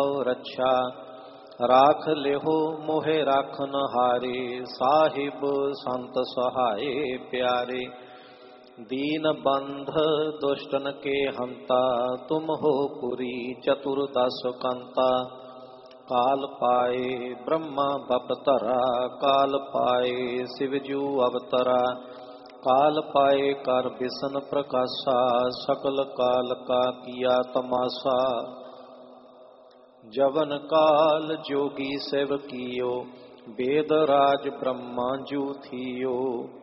रक्षा राख लेहो मोहे राखन हारे साहिब संत सहाय प्यारे दीन बंध दुष्टन के हंता तुम हो पुरी चतुर्दश कंता काल पाए ब्रह्मा बपतरा काल पाए शिवजू अवतरा काल पाए कर बिसन प्रकाशा सकल काल का किया तमाशा जवन काल जोगी सेव कियो वेद राज ब्रह्मा जू थियो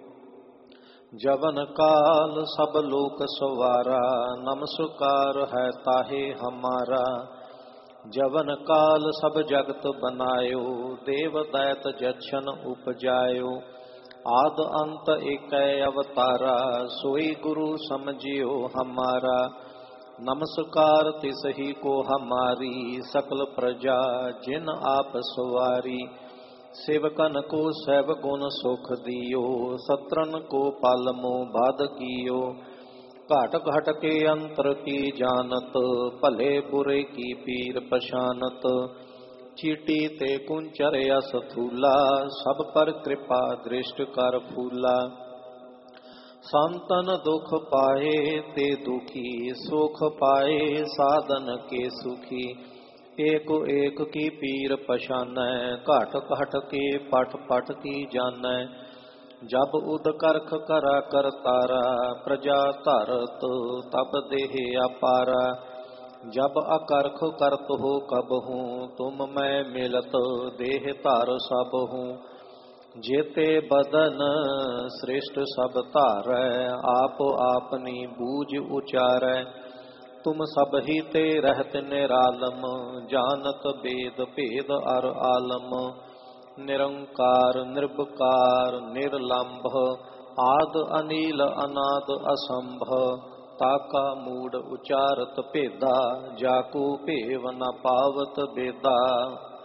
जवन काल सब लोक सवारा नमस्कार है ताहे हमारा जवन काल सब जगत बनायो देव दैत जछन उपजायो आद अंत एक अवतारा सोई गुरु समझियो हमारा नमस्कार तिसही को हमारी सकल प्रजा जिन आप सवारी सेवकन को सैव गुण सुख दियो सत्रन को पालमो बाध कियो घाट घाट के अंतर की जानत भले बुरे की पीर पशानत चीटी ते कुंचर अस थूला सब पर कृपा दृष्ट कर फूला संतन दुख पाए ते दुखी सुख पाए साधन के सुखी एक एक की पीर पशानै घट घट के पट पट की जानै जब उद करख करा कर तारा प्रजा धरत तब देह अपारा जब अकरख करत हो कब हूँ तुम मैं मिलत देह धर सब हूँ जेते बदन श्रेष्ठ सब धारै आप आपनी बूझ उचारै तुम सब ही ते रहत निरालम जानत वेद भेद अर आलम निरंकार निर्विकार निर्लंभ आद अनील अनाद असंभ ताका मूड उचारत भेदा जाको भेव न पावत बेदा।